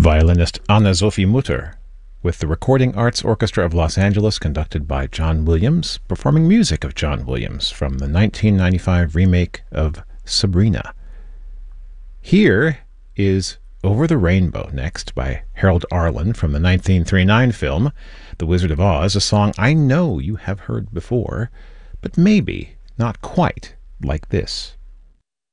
violinist Anna-Sophie Mutter, with the Recording Arts Orchestra of Los Angeles, conducted by John Williams, performing music of John Williams from the 1995 remake of Sabrina. Here is Over the Rainbow next by Harold Arlen from the 1939 film The Wizard of Oz, a song I know you have heard before, but maybe not quite like this.